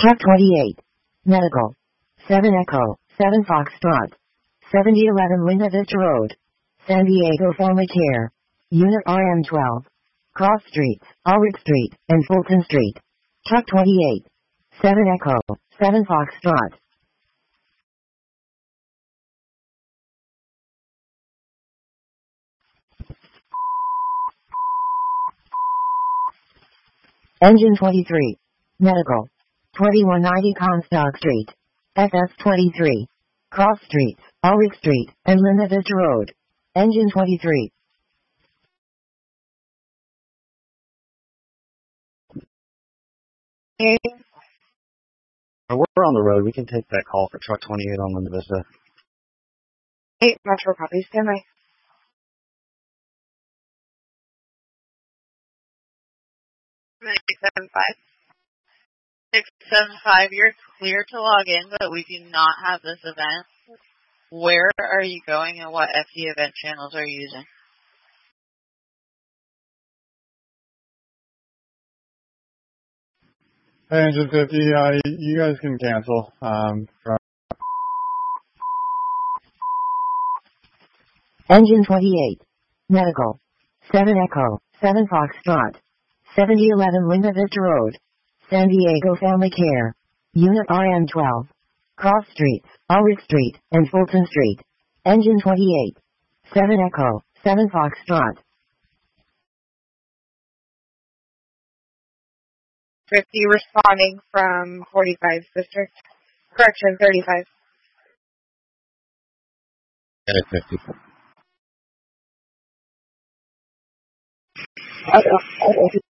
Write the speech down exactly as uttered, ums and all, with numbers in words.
Truck twenty-eight. Medical. seven Echo, seven Foxtrot. seventy eleven Linda Vista Road. San Diego Family Care. Unit R M twelve. Cross Streets, Ulrich Street, and Fulton Street. Truck twenty-eight. seven Echo, seven Foxtrot. Engine twenty-three. Medical. twenty-one ninety Comstock Street. F S twenty-three. Cross Streets, Ulrich Street, and Linda Vista Road. Engine twenty-three. Hey. We're on the road. We can take that call for truck twenty-eight on Linda Vista. Eight Metro copy. Stand by. six seven five. six seven five, you're clear to log in, but we do not have this event. Where are you going and what F D event channels are you using? Hey, Engine fifty, uh, you guys can cancel. Um, from Engine twenty-eight. Medical. seven Echo, seven Foxtrot. seventy eleven Linda Vista Road. San Diego Family Care. Unit R M twelve. Cross Streets, Ulrich Street, and Fulton Street. Engine twenty-eight. seven Echo, seven Foxtrot. fifty responding from forty-five District. Correction, thirty-five. Get it, fifty. Okay.